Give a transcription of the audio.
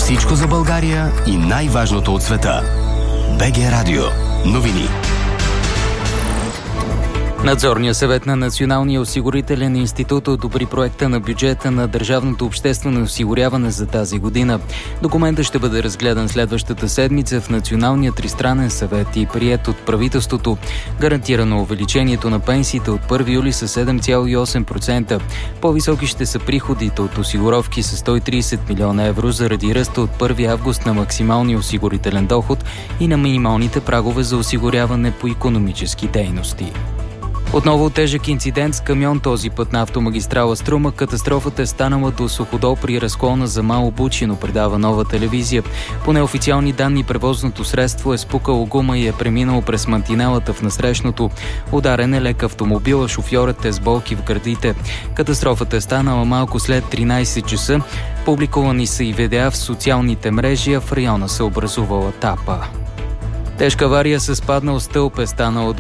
Всичко за България и най-важното от света. БГ Радио. Новини. Надзорният съвет на Националния осигурителен институт одобри проекта на бюджета на Държавното обществено осигуряване за тази година. Документът ще бъде разгледан следващата седмица в Националния тристранен съвет и приет от правителството. Гарантирано увеличението на пенсиите от 1 юли с 7,8%. По-високи ще са приходите от осигуровки с 130 милиона евро заради ръста от 1 август на максималния осигурителен доход и на минималните прагове за осигуряване по икономически дейности. Отново тежък инцидент с камион, този път на автомагистрала Струма. Катастрофата е станала до Суходол при разклона за Мало Бучино, предава Нова телевизия. По неофициални данни превозното средство е спукало гума и е преминало през мантинелата в насрещното. Ударен е лек автомобил, а шофьорът е с болки в гърдите. Катастрофата е станала малко след 13 часа. Публикувани са и видеа в социалните мрежи, а в района се образувала тапа. Тежка авария с паднал стълб е станала